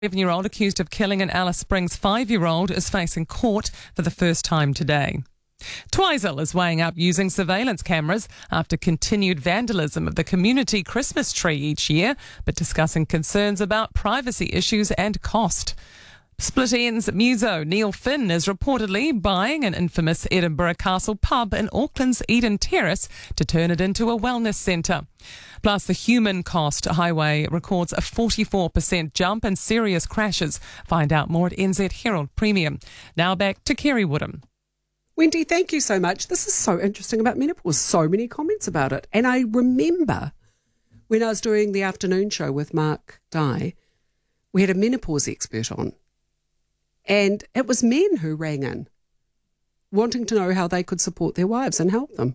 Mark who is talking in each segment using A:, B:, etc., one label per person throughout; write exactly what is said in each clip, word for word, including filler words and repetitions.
A: seven-year-old accused of killing an Alice Springs five-year-old is facing court for the first time today. Twizel is weighing up using surveillance cameras after continued vandalism of the community Christmas tree each year, but discussing concerns about privacy issues and cost. Split Ends muso Neil Finn is reportedly buying an infamous Edinburgh Castle pub in Auckland's Eden Terrace to turn it into a wellness centre. Plus, the human cost highway records a forty-four percent jump in serious crashes. Find out more at N Z Herald Premium. Now back to Kerry Woodham.
B: Wendy, thank you so much. This is so interesting about menopause. So many comments about it. And I remember when I was doing the afternoon show with Mark Dye, we had a menopause expert on. And it was men who rang in, wanting to know how they could support their wives and help them,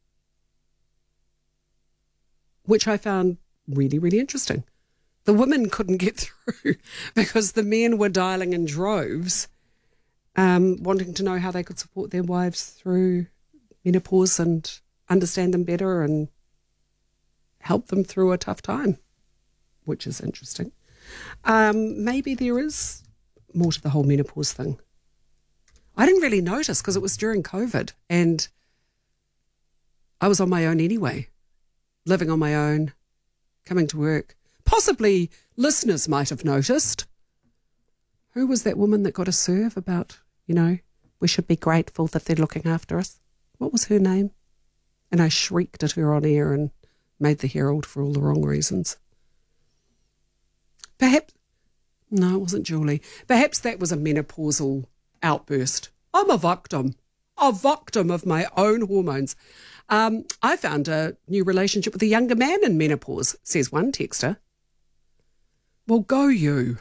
B: which I found really, really interesting. The women couldn't get through because the men were dialing in droves, um, wanting to know how they could support their wives through menopause and understand them better and help them through a tough time, which is interesting. Um, maybe there is more to the whole menopause thing. I didn't really notice because it was during COVID and I was on my own anyway, living on my own, coming to work. Possibly listeners might have noticed. Who was that woman that got a serve about, you know, we should be grateful that they're looking after us? What was her name? And I shrieked at her on air and made the Herald for all the wrong reasons. Perhaps No, it wasn't Julie. Perhaps that was a menopausal outburst. I'm a victim, a victim of my own hormones. Um, I found a new relationship with a younger man in menopause, says one texter. Well, go you.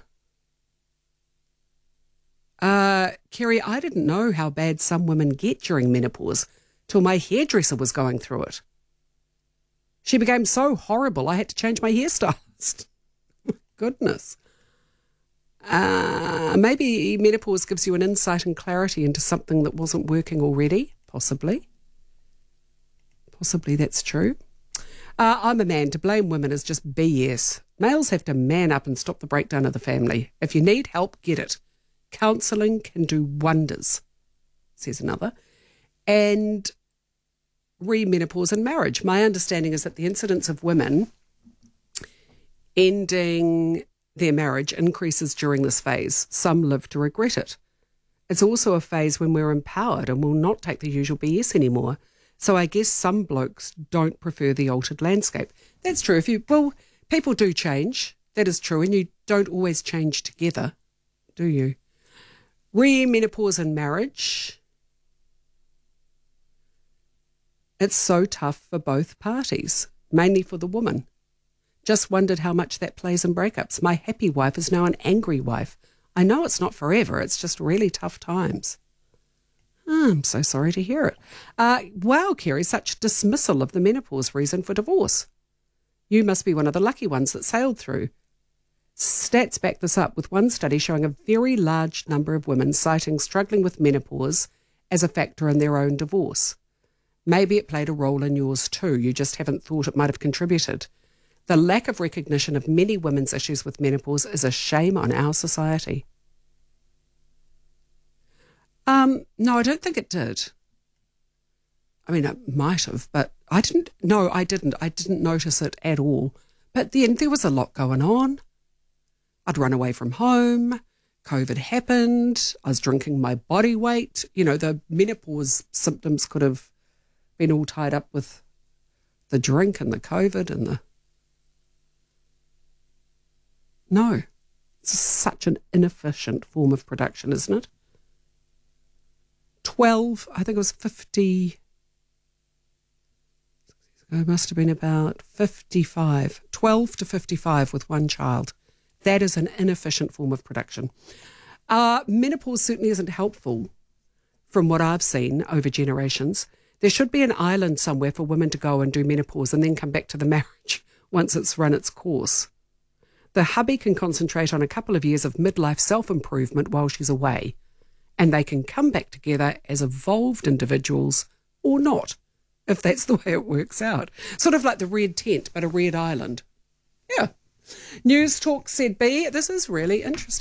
B: Uh, Kerry, I didn't know how bad some women get during menopause till my hairdresser was going through it. She became so horrible I had to change my hairstylist. Goodness. Uh, maybe menopause gives you an insight and clarity into something that wasn't working already, possibly. Possibly that's true. Uh, I'm a man. To blame women is just B S. Males have to man up and stop the breakdown of the family. If you need help, get it. Counselling can do wonders, says another. And re-menopause and marriage. My understanding is that the incidence of women ending their marriage increases during this phase. Some live to regret it. It's also a phase when we're empowered and will not take the usual B S anymore. So I guess some blokes don't prefer the altered landscape. That's true. If you, well, people do change. That is true. And you don't always change together, do you? Re-menopause and marriage. It's so tough for both parties, mainly for the woman. Just wondered how much that plays in breakups. My happy wife is now an angry wife. I know it's not forever. It's just really tough times. Oh, I'm so sorry to hear it. Uh, wow, Kerry, such dismissal of the menopause reason for divorce. You must be one of the lucky ones that sailed through. Stats back this up with one study showing a very large number of women citing struggling with menopause as a factor in their own divorce. Maybe it played a role in yours too. You just haven't thought it might have contributed. The lack of recognition of many women's issues with menopause is a shame on our society. Um, no, I don't think it did. I mean, it might have, but I didn't. No, I didn't. I didn't notice it at all. But then there was a lot going on. I'd run away from home. COVID happened. I was drinking my body weight. You know, the menopause symptoms could have been all tied up with the drink and the COVID and the... No, it's such an inefficient form of production, isn't it? twelve, I think it was fifty, it must have been about fifty-five, twelve to fifty-five with one child. That is an inefficient form of production. Uh, menopause certainly isn't helpful from what I've seen over generations. There should be an island somewhere for women to go and do menopause and then come back to the marriage once it's run its course. The hubby can concentrate on a couple of years of midlife self-improvement while she's away, and they can come back together as evolved individuals or not, if that's the way it works out. Sort of like the red tent, but a red island. Yeah, News Talk Z B. This is really interesting.